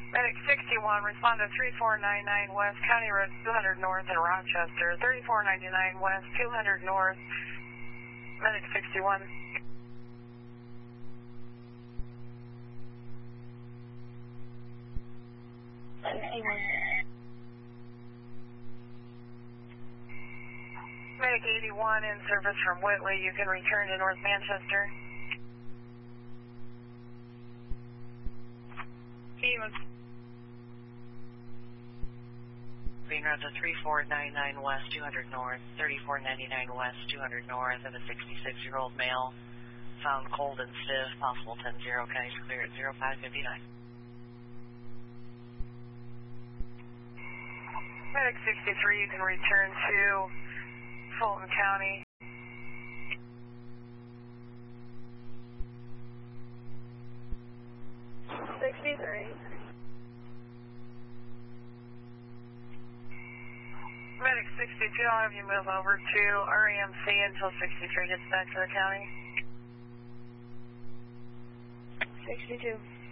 Medic 61, respond to 3499 West, County Road 200 North in Rochester, 3499 West, 200 North, Medic 61. Medic 81 in service from Whitley, you can return to North Manchester. Being route to 3499 West, 200 North, 3499 West, 200 North, of a 66-year-old male, found cold and stiff, possible 10-0, county's clear at 0559. Medic 63, you can return to Fulton County. Medic 62, I'll have you move over to REMC until 63 gets back to the county. 62.